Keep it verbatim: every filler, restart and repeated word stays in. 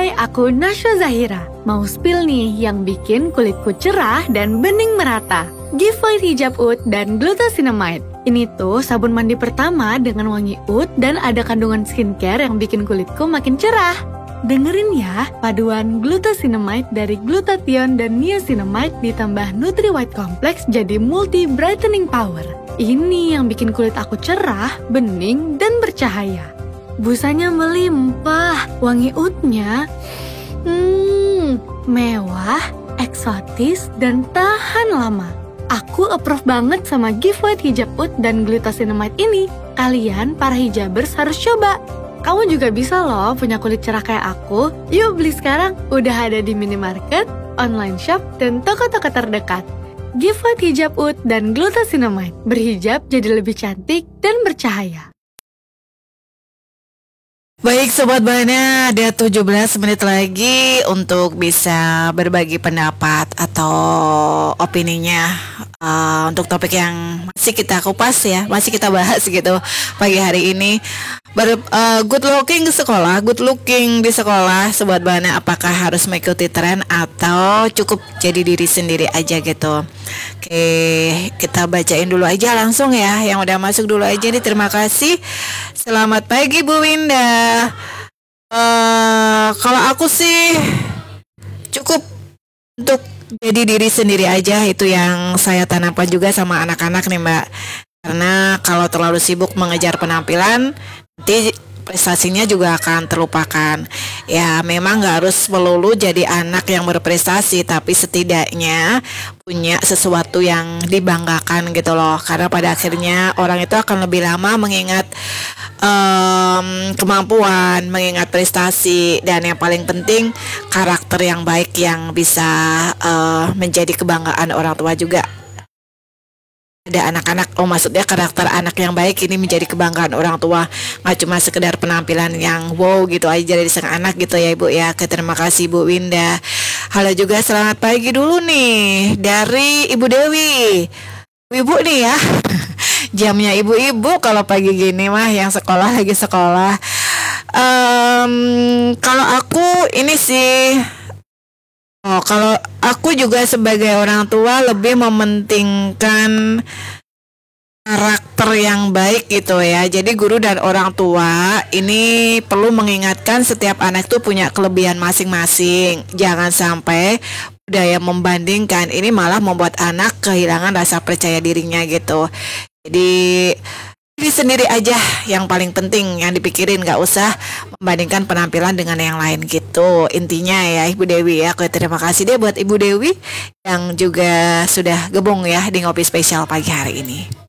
Hai, aku Nasya Zahira. Mau spill nih yang bikin kulitku cerah dan bening merata. Giveaway hijab oud dan glucosinamide. Ini tuh sabun mandi pertama dengan wangi oud dan ada kandungan skincare yang bikin kulitku makin cerah. Dengerin ya, paduan glucosinamide dari glutathione dan niacinamide ditambah Nutri White Complex jadi multi brightening power. Ini yang bikin kulit aku cerah, bening, dan bercahaya. Busanya melimpah, wangi oudnya hmm, mewah, eksotis, dan tahan lama. Aku approve banget sama giveaway hijab oud dan glucosinamide ini. Kalian, para hijabers, harus coba. Kamu juga bisa loh punya kulit cerah kayak aku. Yuk beli sekarang, udah ada di minimarket, online shop, dan toko-toko terdekat. Giveaway hijab oud dan glucosinamide. Berhijab jadi lebih cantik dan bercahaya. Baik Sobat Bana, ada tujuh belas menit lagi untuk bisa berbagi pendapat atau opininya uh, untuk topik yang masih kita kupas ya, masih kita bahas gitu pagi hari ini. Ber, uh, good looking di sekolah, good looking di sekolah Sobat Bana, apakah harus mengikuti tren atau cukup jadi diri sendiri aja gitu. Oke, kita bacain dulu aja langsung ya, yang udah masuk dulu aja nih, terima kasih. Selamat pagi Bu Winda. Uh, kalau aku sih cukup untuk jadi diri sendiri aja, itu yang saya tanamkan juga sama anak-anak nih Mbak. Karena kalau terlalu sibuk mengejar penampilan, nanti prestasinya juga akan terlupakan. Ya memang gak harus melulu jadi anak yang berprestasi, tapi setidaknya punya sesuatu yang dibanggakan gitu loh. Karena pada akhirnya orang itu akan lebih lama mengingat um, kemampuan, mengingat prestasi, dan yang paling penting karakter yang baik yang bisa uh, menjadi kebanggaan orang tua juga. Ada anak-anak, oh maksudnya karakter anak yang baik ini menjadi kebanggaan orang tua, nggak cuma sekedar penampilan yang wow gitu aja dari sang anak gitu ya Ibu ya. Oke, terima kasih Bu Winda. Halo juga, selamat pagi dulu nih dari Ibu Dewi. Ibu nih ya, jamnya ibu-ibu kalau pagi gini mah yang sekolah lagi sekolah. Um, kalau aku ini sih, oh, kalau aku juga sebagai orang tua lebih mementingkan karakter yang baik gitu ya. Jadi guru dan orang tua ini perlu mengingatkan setiap anak tuh punya kelebihan masing-masing. Jangan sampai budaya membandingkan ini malah membuat anak kehilangan rasa percaya dirinya gitu. Jadi diri sendiri aja yang paling penting yang dipikirin, gak usah membandingkan penampilan dengan yang lain gitu intinya ya Ibu Dewi ya. Oke, terima kasih deh buat Ibu Dewi yang juga sudah gabung ya di Ngopi Spesial pagi hari ini.